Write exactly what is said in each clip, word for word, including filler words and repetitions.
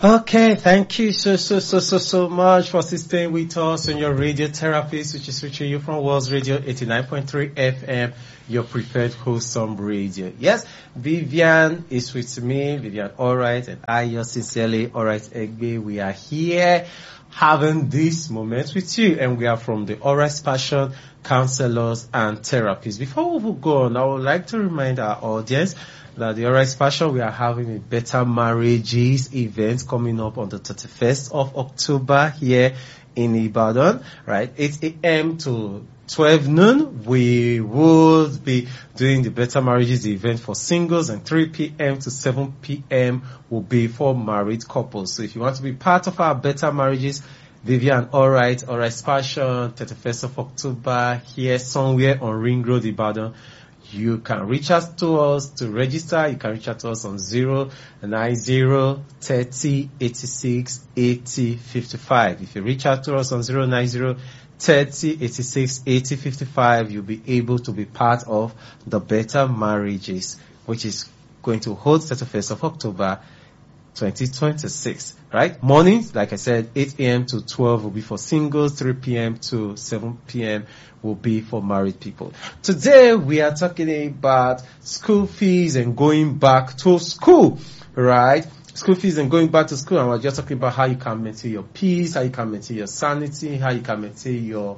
Okay, thank you so, so, so, so, so much for staying with us on your radio therapist, which is reaching you from World Radio eighty-nine point three F M, your preferred wholesome radio. Yes, Vivian is with me, Vivian Alright, and I, yours sincerely, Alright Egbe. We are here having this moment with you, and we are from the Alright Passion Counselors and Therapists. Before we go on, I would like to remind our audience that the Alright Passion, we are having a Better Marriages event coming up on the thirty-first of October here in Ibadan, right? eight a.m. to twelve noon. We will be doing the Better Marriages event for singles, and three p.m. to seven p.m. will be for married couples. So if you want to be part of our Better Marriages, Vivian Alright, Alright Passion, thirty-first of October here somewhere on Ring Road, Ibadan, you can reach out to us to register. You can reach out to us on zero nine zero thirty eighty-six eighty fifty-five. If you reach out to us on zero nine zero thirty eighty-six eighty fifty-five, you'll be able to be part of the Better Marriages, which is going to hold thirty-first of October twenty twenty-six, right? Mornings, like I said, eight a.m. to twelve will be for singles, three p.m. to seven p.m. will be for married people. Today, we are talking about school fees and going back to school, right? School fees and going back to school, and we're just talking about how you can maintain your peace, how you can maintain your sanity, how you can maintain your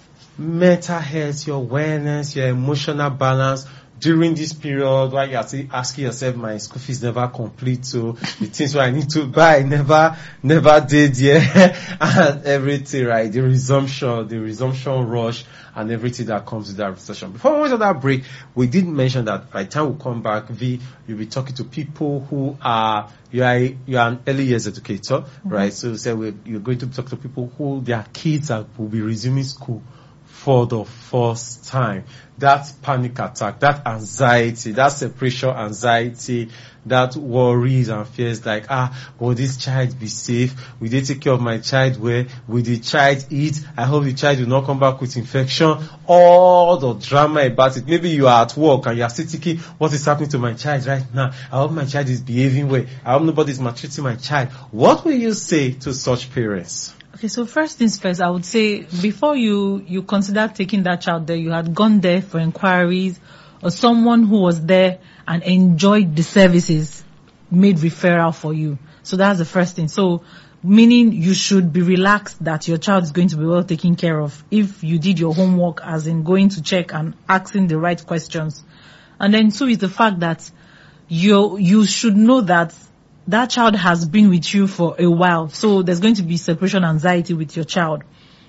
mental health, your awareness, your emotional balance during this period while you are still asking yourself, my school fees never complete, so the things what I need to buy never, never did, yeah, and everything, right? The resumption, the resumption rush, and everything that comes with that recession. Before we went on that break, we did mention that by the time we come back, V, you'll be talking to people who are, you are, you are an early years educator, mm-hmm. right? So, say so you're going to talk to people who their kids are, will be resuming school for the first time. That panic attack, that anxiety, that separation anxiety, that worries and fears like, ah, will this child be safe? Will they take care of my child well? Will the child eat? I hope the child will not come back with infection. All the drama about it. Maybe you are at work and you are still thinking, what is happening to my child right now? I hope my child is behaving well. I hope nobody is maltreating my child. What will you say to such parents? Okay, so first things first, I would say before you, you consider taking that child there, you had gone there for inquiries, or someone who was there and enjoyed the services made referral for you. So that's the first thing. So meaning you should be relaxed that your child is going to be well taken care of if you did your homework, as in going to check and asking the right questions. And then two is the fact that you, you should know that that child has been with you for a while. So there's going to be separation anxiety with your child.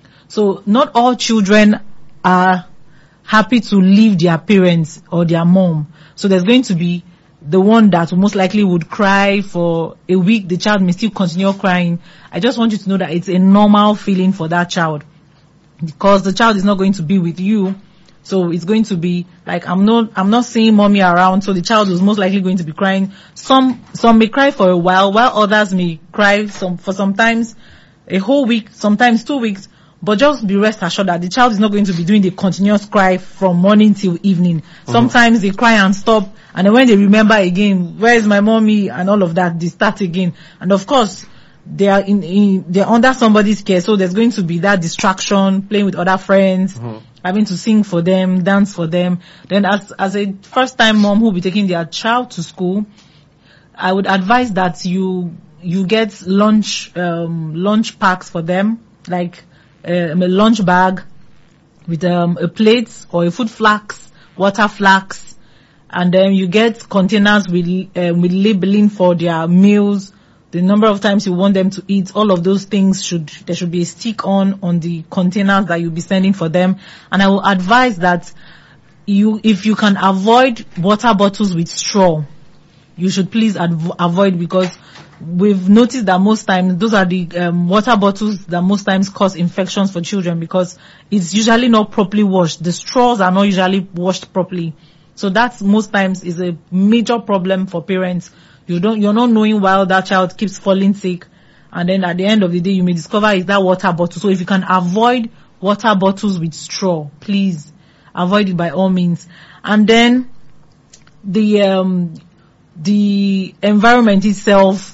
So not all children are happy to leave their parents or their mom. So there's going to be the one that most likely would cry for a week. The child may still continue crying. I just want you to know that it's a normal feeling for that child, because the child is not going to be with you. So it's going to be like, I'm not, I'm not seeing mommy around. So the child is most likely going to be crying. Some, some may cry for a while, while others may cry some, for sometimes a whole week, sometimes two weeks. But just be rest assured that the child is not going to be doing the continuous cry from morning till evening. Mm-hmm. Sometimes they cry and stop. And then when they remember again, where is my mommy and all of that, they start again. And of course, they are in, in they're under somebody's care. So there's going to be that distraction, playing with other friends. Mm-hmm. Having to sing for them, dance for them. Then as, as a first time mom who will be taking their child to school, I would advise that you, you get lunch, um, lunch packs for them, like, um, a lunch bag with, um, a plate or a food flask, water flask, and then you get containers with, um, with labeling for their meals, the number of times you want them to eat. All of those things should, there should be a stick on, on the containers that you'll be sending for them. And I will advise that you, if you can avoid water bottles with straw, you should please adv- avoid, because we've noticed that most times those are the um, water bottles that most times cause infections for children, because it's usually not properly washed. The straws are not usually washed properly. So that's most times is a major problem for parents. You don't, you're not knowing while that child keeps falling sick, and then at the end of the day, you may discover it's that water bottle. So if you can avoid water bottles with straw, please avoid it by all means. And then the um the environment itself,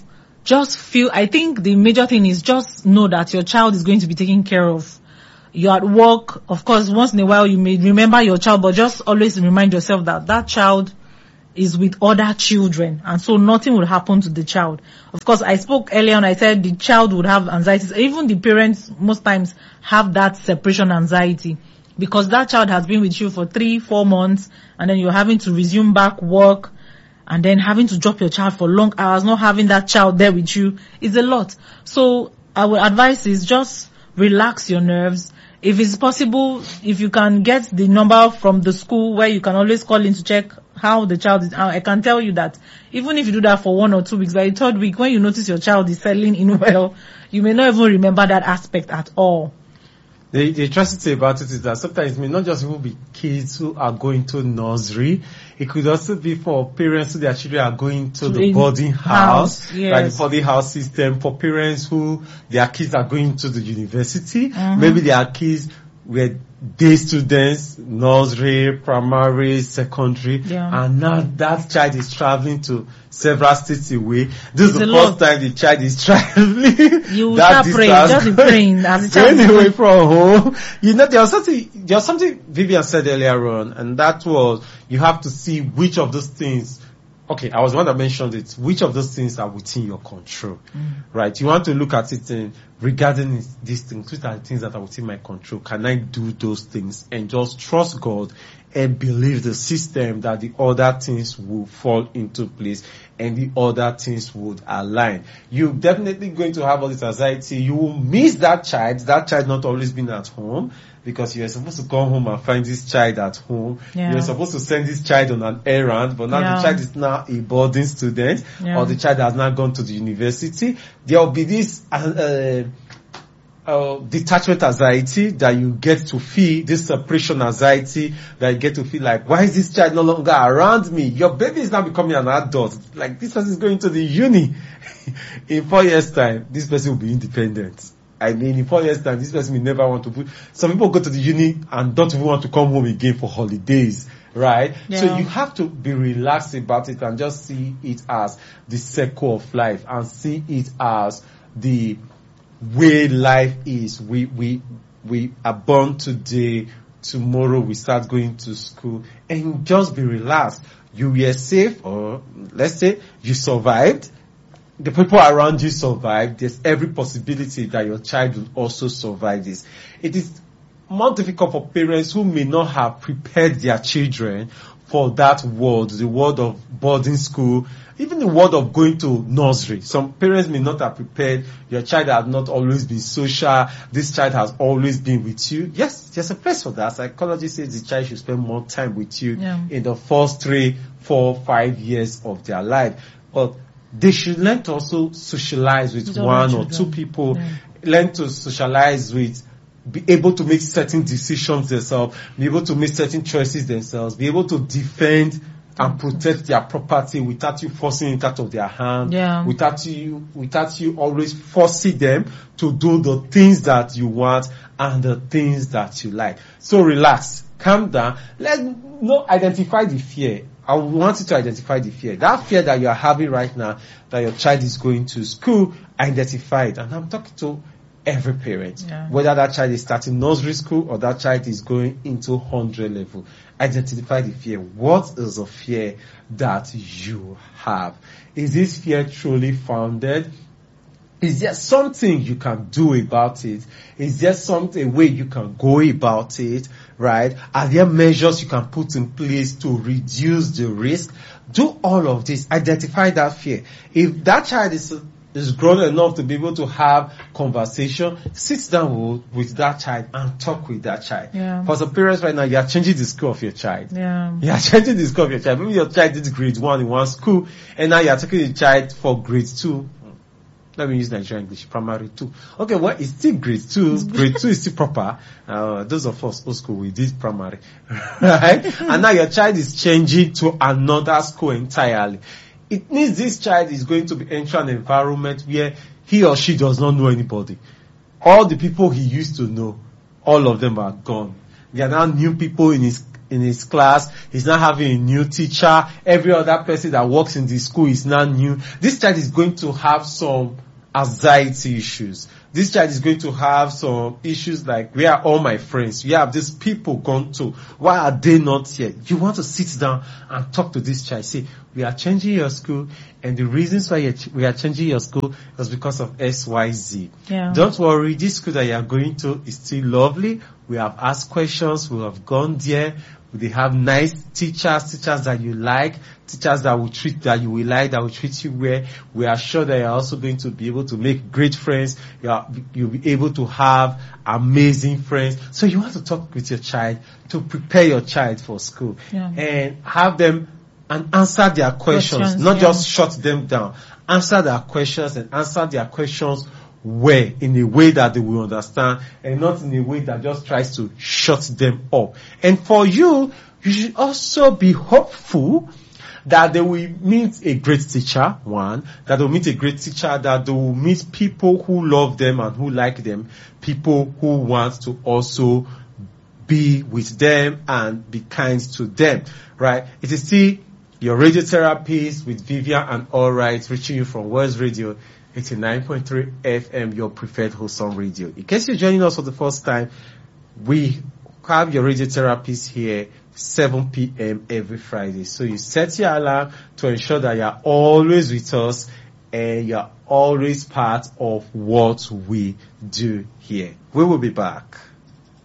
just feel, I think the major thing is just know that your child is going to be taken care of. You're at work, of course, once in a while you may remember your child, but just always remind yourself that that child is with other children, and so nothing will happen to the child. Of course, I spoke earlier on, I said the child would have anxieties. Even the parents most times have that separation anxiety, because that child has been with you for three, four months, and then you're having to resume back work, and then having to drop your child for long hours, not having that child there with you is a lot. So our advice is just relax your nerves. If it's possible, if you can get the number from the school where you can always call in to check how the child is, I can tell you that even if you do that for one or two weeks, by the third week, when you notice your child is settling in well, you may not even remember that aspect at all. The, the atrocity about it is that sometimes it may not just even be kids who are going to nursery. It could also be for parents who their children are going to, to the boarding house, house yes. like the boarding house system, for parents who their kids are going to the university. Mm-hmm. Maybe their kids were day students, nursery, primary, secondary, yeah. and now that child is traveling to several states away. This is the first time the child is traveling. You will start praying, just be praying as the child is away from home. You know, there was something, there was something Vivian said earlier on, and that was you have to see which of those things. Okay, I was the one that mentioned it. Which of those things are within your control, mm. right? You want to look at it in, regarding these things. Which are the things that are within my control? Can I do those things and just trust God and believe the system that the other things will fall into place and the other things would align? You're definitely going to have all this anxiety. You will miss that child. That child not always being at home, because you're supposed to come home and find this child at home. Yeah. You're supposed to send this child on an errand, but now yeah. the child is now a boarding student, yeah. or the child has now gone to the university. There will be this uh, uh, detachment anxiety that you get to feel, this separation anxiety that you get to feel like, why is this child no longer around me? Your baby is now becoming an adult. Like, this person is going to the uni. In four years' time, this person will be independent. I mean, in four years' time, this person will never want to put. Some people go to the uni and don't even want to come home again for holidays, right? Yeah. So you have to be relaxed about it and just see it as the circle of life and see it as the way life is. We we we are born today. Tomorrow we start going to school, and just be relaxed. You were safe, or let's say you survived. The people around you survived. There's every possibility that your child will also survive this. It is more difficult for parents who may not have prepared their children for that world, the world of boarding school, even the world of going to nursery. Some parents may not have prepared. Your child has not always been social. This child has always been with you. Yes, there's a place for that. Psychology says the child should spend more time with you yeah. in the first three, four, five years of their life. But they should learn to also socialize with Don't one or two people, yeah. learn to socialize with, be able to make certain decisions themselves, be able to make certain choices themselves, be able to defend and protect their property without you forcing it out of their hand, yeah. without you, without you always forcing them to do the things that you want and the things that you like. So relax, calm down, let not identify the fear. I want you to identify the fear. That fear that you are having right now, that your child is going to school, identify it. And I'm talking to every parent. Yeah. Whether that child is starting nursery school or that child is going into one hundred level. Identify the fear. What is the fear that you have? Is this fear truly founded? Is there something you can do about it? Is there something, a way you can go about it, right? Are there measures you can put in place to reduce the risk? Do all of this. Identify that fear. If that child is is grown enough to be able to have conversation, sit down with, with that child and talk with that child. Yeah. For some parents right now, you are changing the school of your child. Yeah. You are changing the school of your child. Maybe your child did grade one in one school, and now you are taking the child for grade two. Let me use Nigerian English, primary two. Okay, well, it's still grade two. Grade two is still proper. Uh, those of us old school, we did primary. Right? And now your child is changing to another school entirely. It means this child is going to be entering an environment where he or she does not know anybody. All the people he used to know, all of them are gone. There are now new people in his in his class. He's now having a new teacher. Every other person that works in the school is now new. This child is going to have some anxiety issues. This child is going to have some issues like, where are all my friends? Where have these people gone to? Why are they not here? You want to sit down and talk to this child. Say, we are changing your school, and the reasons why ch- we are changing your school is because of X, Y, Z. Yeah. Don't worry, this school that you are going to is still lovely. We have asked questions. We have gone there. They have nice teachers, teachers that you like, teachers that will treat, that you will like, that will treat you well. We are sure that you're also going to be able to make great friends. You are, you'll be able to have amazing friends. So you want to talk with your child to prepare your child for school, Yeah. and have them and answer their questions, Questions, not yeah. just shut them down. Answer their questions and answer their questions well, in a way that they will understand, and not in a way that just tries to shut them up. And for you, you should also be hopeful that they will meet a great teacher, one, that they will meet a great teacher, that they will meet people who love them and who like them, people who want to also be with them and be kind to them, right? It is still your radiotherapist with Vivian and All Right, reaching you from World Radio eighty-nine point three F M, your preferred wholesome radio. In case you're joining us for the first time, we have your radiotherapist here seven p.m. every Friday. So you set your alarm to ensure that you're always with us and you're always part of what we do here. We will be back.